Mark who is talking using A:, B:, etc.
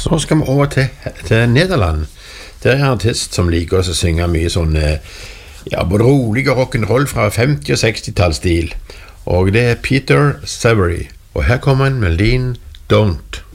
A: Så skal vi over til Nederland. Der er en artist som liker å synge mye sånn, både rolig og rock'n'roll fra 50- og 60-tallsstil. Og det er Peter Savary. Og her kommer en melodien Don't.